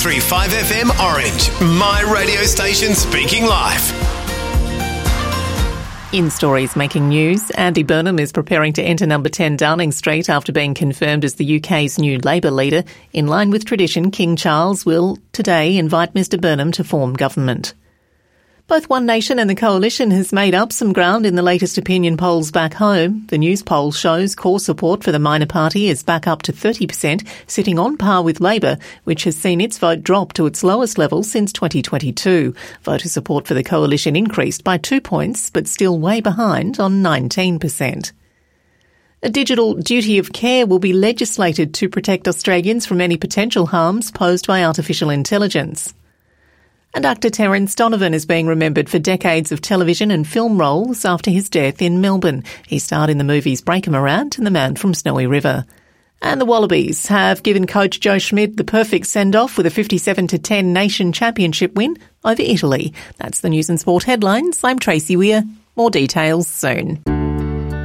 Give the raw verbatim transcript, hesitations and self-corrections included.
ninety-three point five F M Orange, my radio station speaking live. In stories making news, Andy Burnham is preparing to enter number ten Downing Street after being confirmed as the U K's new Labour leader. In line with tradition, King Charles will today invite Mr Burnham to form government. Both One Nation and the Coalition has made up some ground in the latest opinion polls back home. The news poll shows core support for the minor party is back up to thirty percent, sitting on par with Labour, which has seen its vote drop to its lowest level since twenty twenty-two. Voter support for the Coalition increased by two points, but still way behind on nineteen percent. A digital duty of care will be legislated to protect Australians from any potential harms posed by artificial intelligence. And actor Terence Donovan is being remembered for decades of television and film roles after his death in Melbourne. He starred in the movies Breaker Morant and The Man from Snowy River. And the Wallabies have given coach Joe Schmidt the perfect send-off with a fifty-seven to ten nation championship win over Italy. That's the news and sport headlines. I'm Tracy Weir. More details soon.